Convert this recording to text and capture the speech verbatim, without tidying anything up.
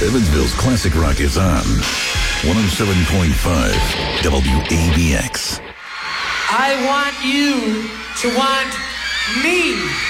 Evansville's classic rock is on one oh seven point five W A B X. I want you to want me.